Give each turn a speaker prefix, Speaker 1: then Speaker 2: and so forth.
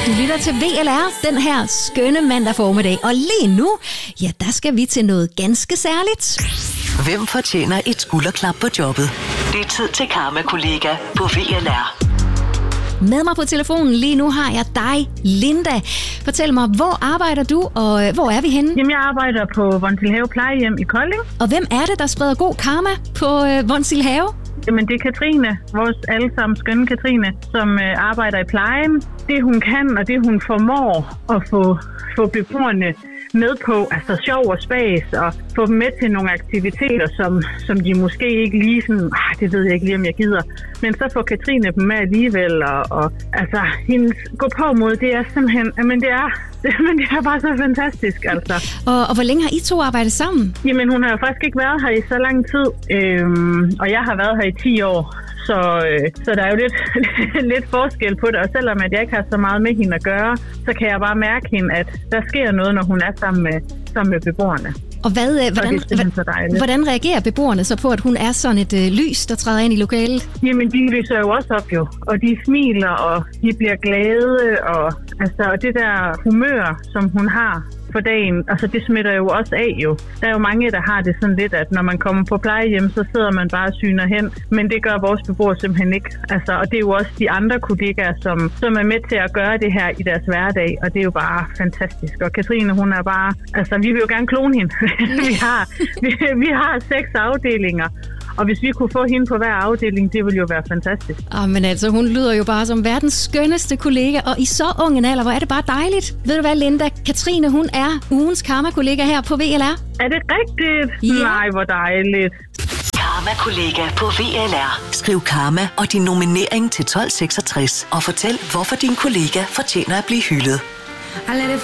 Speaker 1: Du lytter til VLR den her skønne mandag formiddag. Og lige nu, ja, der skal vi til noget ganske særligt.
Speaker 2: Hvem fortjener et skulderklap på jobbet? Det er tid til Karma-kollega på VLR.
Speaker 1: Med mig på telefonen lige nu har jeg dig, Linda. Fortæl mig, hvor arbejder du, og hvor er vi henne?
Speaker 3: Jamen, jeg arbejder på Vonsilhave Plejehjem i Kolding.
Speaker 1: Og hvem er det, der spreder god karma på Vonsilhave?
Speaker 3: Jamen, det er Katrine, vores allesammen skønne Katrine, som arbejder i plejen. Det hun kan, og det hun formår at få beboerne med på, altså sjov og spas, og få dem med til nogle aktiviteter, som de måske ikke lige sådan, det ved jeg ikke lige, om jeg gider. Men så får Katrine dem med alligevel, og altså, hendes gå på mod, det er simpelthen, men det er bare så fantastisk, altså.
Speaker 1: Og hvor længe har I to arbejdet sammen?
Speaker 3: Jamen, hun har jo faktisk ikke været her i så lang tid, og jeg har været her i 10 år. Så der er jo lidt forskel på det, og selvom at jeg ikke har så meget med hende at gøre, så kan jeg bare mærke hende, at der sker noget, når hun er sammen med beboerne.
Speaker 1: Og hvordan reagerer beboerne så på, at hun er sådan et lys, der træder ind i lokalet?
Speaker 3: Jamen, de lyser jo også op jo, og de smiler, og de bliver glade, og altså det der humør, som hun har for dagen, altså det smitter jo også af jo. Der er jo mange, der har det sådan lidt, at når man kommer på plejehjem, så sidder man bare og syner hen, men det gør vores beboere simpelthen ikke. Altså, og det er jo også de andre kollegaer, som er med til at gøre det her i deres hverdag, og det er jo bare fantastisk. Og Katrine, hun er bare, altså vi vil jo gerne klone hende. vi har 6 afdelinger. Og hvis vi kunne få hende på hver afdeling, det ville jo være fantastisk.
Speaker 1: Men altså, hun lyder jo bare som verdens skønneste kollega, og i så ung en alder, hvor er det bare dejligt. Ved du hvad, Linda? Katrine, hun er ugens karma-kollega her på VLR.
Speaker 3: Er det rigtigt? Ja. Nej, hvor dejligt.
Speaker 2: Karma-kollega på VLR. Skriv karma og din nominering til 1266 og fortæl, hvorfor din kollega fortjener at blive hyldet.
Speaker 4: I let it